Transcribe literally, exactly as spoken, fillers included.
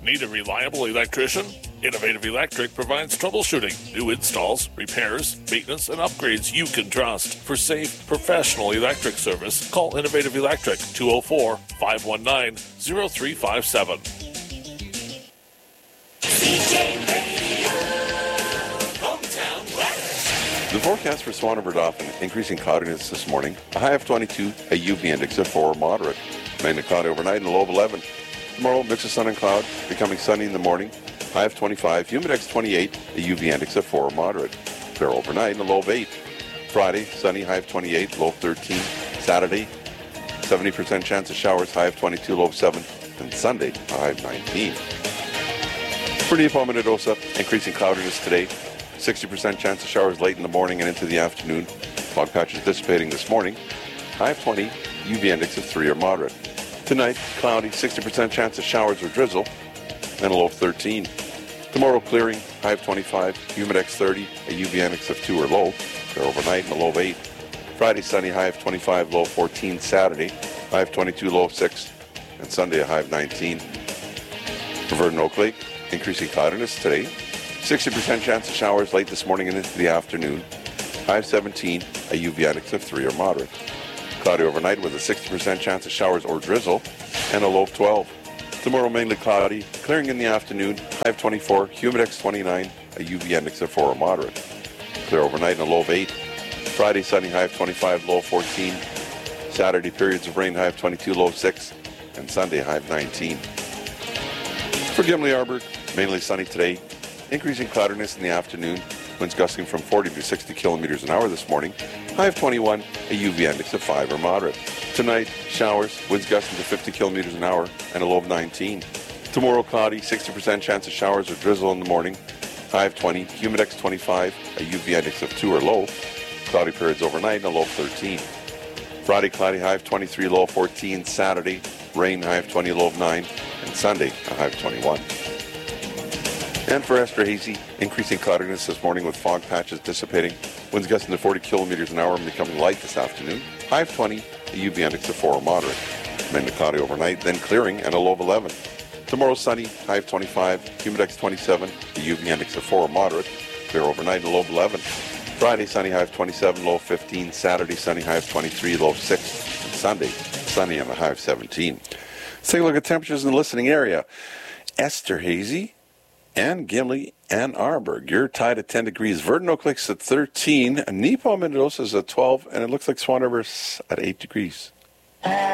Need a reliable electrician? Innovative Electric provides troubleshooting, new installs, repairs, maintenance, and upgrades you can trust. For safe, professional electric service, call Innovative Electric, two oh four, five one nine, oh three five seven. The forecast for Swan River Dauphin, increasing cloudiness this morning. A high of twenty-two, a U V index of four, moderate. Mainly cloudy overnight and a low of eleven. Tomorrow, mix of sun and cloud, becoming sunny in the morning. High of twenty-five, humidex twenty-eight, a U V index of four, moderate. Clear overnight and a low of eight. Friday, sunny, high of twenty-eight, low of thirteen. Saturday, seventy percent chance of showers, high of twenty-two, low of seven. And Sunday, a high of nineteen. For Neepawa, Minnedosa, increasing cloudiness today. sixty percent chance of showers late in the morning and into the afternoon. Fog patches dissipating this morning. High of twenty, U V index of three or moderate. Tonight, cloudy, sixty percent chance of showers or drizzle, and a low of thirteen. Tomorrow, clearing, high of twenty-five, humidex thirty, a U V index of two or low. Clear overnight and a low of eight. Friday, sunny, high of twenty-five, low of fourteen. Saturday, high of twenty-two, low of six. And Sunday, a high of nineteen. For Verdon Oak Lake, increasing cloudiness today. sixty percent chance of showers late this morning and into the afternoon. High of seventeen, a U V index of three or moderate. Cloudy overnight with a sixty percent chance of showers or drizzle and a low of twelve. Tomorrow mainly cloudy, clearing in the afternoon. High of twenty-four, humidex twenty-nine, a U V index of four or moderate. Clear overnight and a low of eight. Friday sunny, high of twenty-five, low of fourteen. Saturday periods of rain, high of twenty-two, low of six. And Sunday high of nineteen. For Gimli Arbor, mainly sunny today. Increasing cloudiness in the afternoon. Winds gusting from forty to sixty kilometers an hour this morning. High of twenty-one, a U V index of five or moderate. Tonight, showers, winds gusting to fifty kilometers an hour, and a low of nineteen. Tomorrow, cloudy, sixty percent chance of showers or drizzle in the morning. High of twenty, humidex twenty-five, a U V index of two or low. Cloudy periods overnight, and a low of thirteen. Friday, cloudy, high of twenty-three, low of fourteen. Saturday, rain, high of twenty, low of nine. And Sunday, a high of twenty-one. And for Esterhazy, increasing cloudiness this morning with fog patches dissipating. Winds gusting to forty kilometers an hour and becoming light this afternoon. High of twenty, a U V index of four or moderate. Mainly cloudy overnight, then clearing and a low of eleven. Tomorrow sunny, high of twenty-five, humidex twenty-seven, a U V index of four or moderate. Clear overnight and a low of eleven. Friday sunny, high of twenty-seven, low of fifteen. Saturday sunny, high of twenty-three, low of six. And Sunday sunny and a high of seventeen. Let's take a look at temperatures in the listening area. Esterhazy and Gimli and Arborg. You're tied at ten degrees. Verdon Oak Lake's at thirteen. Neepawa, Minnedosa is at twelve. And it looks like Swan River's at eight degrees.